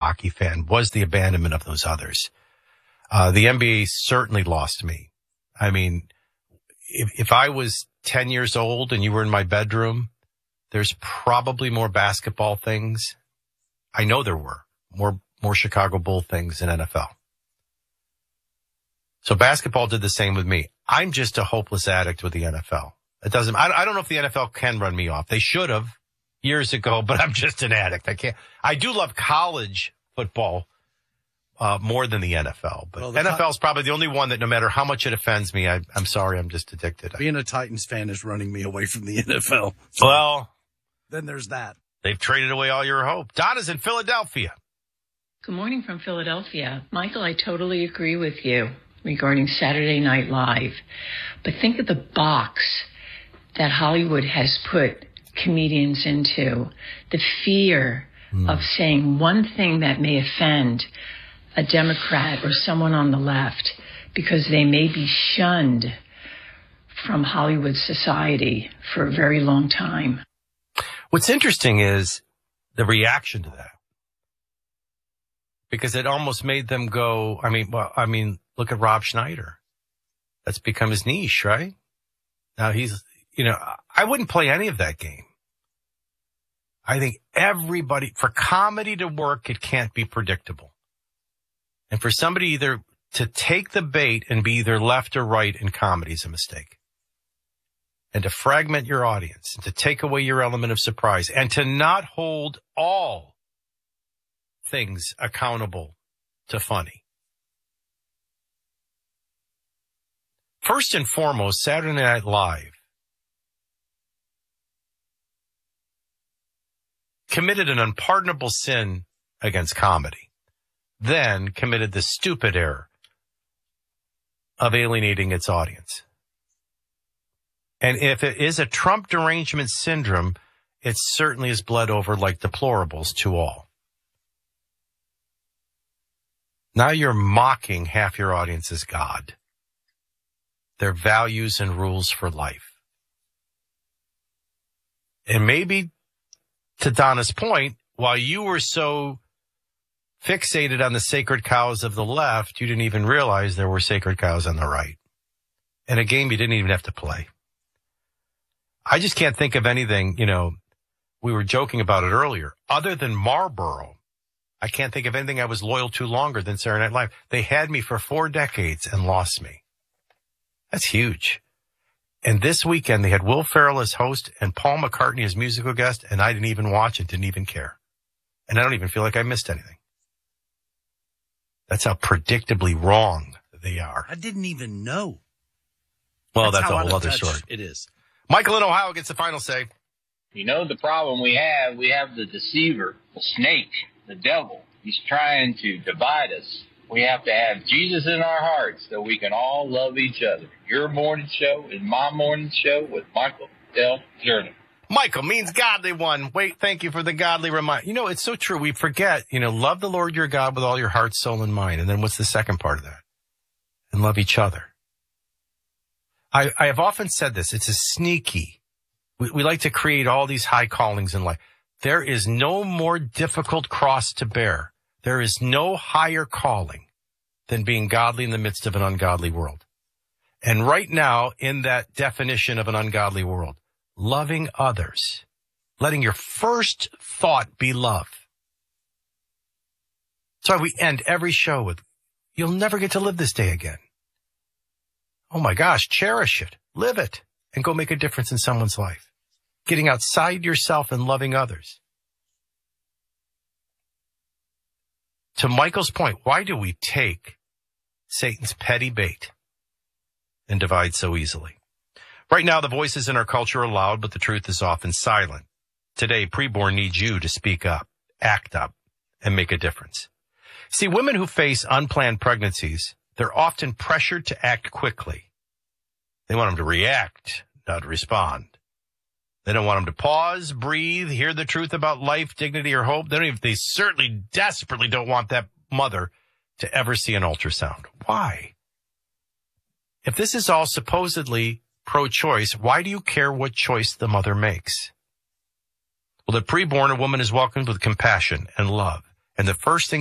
hockey fan was the abandonment of those others. The NBA certainly lost me. I mean, if I was 10 years old and you were in my bedroom, there's probably more basketball things. I know there were more Chicago Bull things in NFL. So basketball did the same with me. I'm just a hopeless addict with the NFL. It doesn't, I don't know if the NFL can run me off. They should have years ago, but I'm just an addict. I do love college football, more than the NFL, but NFL is probably the only one that no matter how much it offends me, I'm sorry, I'm just addicted. Being a Titans fan is running me away from the NFL. So well, then there's that. They've traded away all your hope. Donna's in Philadelphia. Good morning from Philadelphia. Michael, I totally agree with you regarding Saturday Night Live. But think of the box that Hollywood has put comedians into. The fear of saying one thing that may offend a Democrat or someone on the left because they may be shunned from Hollywood society for a very long time. What's interesting is the reaction to that. Because it almost made them go, look at Rob Schneider. That's become his niche, right? Now I wouldn't play any of that game. I think for comedy to work, it can't be predictable. And for somebody either to take the bait and be either left or right in comedy is a mistake. And to fragment your audience, and to take away your element of surprise, and to not hold all things accountable to funny. First and foremost, Saturday Night Live committed an unpardonable sin against comedy, then committed the stupid error of alienating its audience. And if it is a Trump derangement syndrome, it certainly is bled over like deplorables to all. Now you're mocking half your audience as God, their values and rules for life. And maybe, to Donna's point, while you were so fixated on the sacred cows of the left, you didn't even realize there were sacred cows on the right. In a game you didn't even have to play. I just can't think of anything, we were joking about it earlier, other than Marlboro. I can't think of anything I was loyal to longer than Saturday Night Live. They had me for 4 decades and lost me. That's huge. And this weekend, they had Will Ferrell as host and Paul McCartney as musical guest, and I didn't even watch it, didn't even care. And I don't even feel like I missed anything. That's how predictably wrong they are. I didn't even know. Well, that's a whole other story. It is. Michael in Ohio gets the final say. The problem we have the deceiver, the snake, the devil. He's trying to divide us. We have to have Jesus in our hearts so we can all love each other. Your morning show is my morning show with Michael Del Jordan. Michael means godly one. Wait, thank you for the godly reminder. It's so true. We forget, love the Lord your God with all your heart, soul, and mind. And then what's the second part of that? And love each other. I have often said this. It's a sneaky. We like to create all these high callings in life. There is no more difficult cross to bear. There is no higher calling than being godly in the midst of an ungodly world. And right now, in that definition of an ungodly world, loving others, letting your first thought be love. That's why we end every show with, you'll never get to live this day again. Oh my gosh, cherish it, live it, and go make a difference in someone's life. Getting outside yourself and loving others. To Michael's point, why do we take Satan's petty bait and divide so easily? Right now, the voices in our culture are loud, but the truth is often silent. Today, preborn needs you to speak up, act up, and make a difference. See, women who face unplanned pregnancies, they're often pressured to act quickly. They want them to react, not respond. They don't want them to pause, breathe, hear the truth about life, dignity, or hope. They certainly desperately don't want that mother to ever see an ultrasound. Why? If this is all supposedly pro-choice, why do you care what choice the mother makes? Well, at preborn, a woman is welcomed with compassion and love. And the first thing